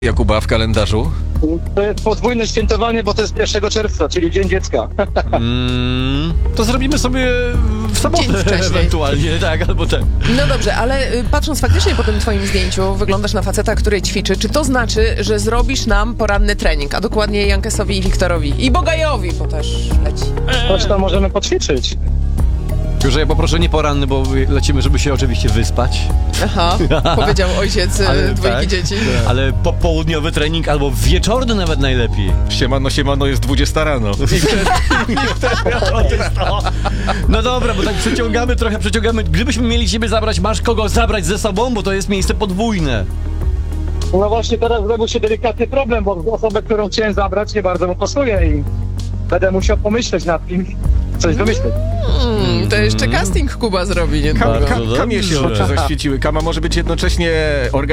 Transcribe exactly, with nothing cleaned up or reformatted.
Jakuba w kalendarzu? To jest podwójne świętowanie, bo to jest pierwszego czerwca, czyli Dzień Dziecka. Mm, to zrobimy sobie w sobotę Dzień wcześniej. ewentualnie, tak, albo tak. No dobrze, ale y, patrząc faktycznie po tym twoim zdjęciu, wyglądasz na faceta, który ćwiczy. Czy to znaczy, że zrobisz nam poranny trening, a dokładnie Jankesowi i Wiktorowi i Bogajowi, bo też leci. Coś tam możemy poćwiczyć. Tylko, że ja poproszę nie poranny, bo lecimy, żeby się oczywiście wyspać. Aha, powiedział ojciec y, Ale dwójki tak, dzieci. Ale popołudniowy trening albo wieczorny nawet najlepiej. Siemano, siemano, jest dwudziesta rano. No dobra, bo tak przeciągamy trochę, przeciągamy. Gdybyśmy mieli ciebie zabrać, masz kogo zabrać ze sobą, bo to jest miejsce podwójne. No właśnie teraz zrobił się delikatny problem, bo osobę, którą chciałem zabrać, nie bardzo mu pasuje i będę musiał pomyśleć nad tym, coś wymyśleć. Hmm, to jeszcze casting Kuba zrobi niedługo. Kam, Bardzo kam, kamie się dobrze. oczy zaświeciły. Kama może być jednocześnie organizatorem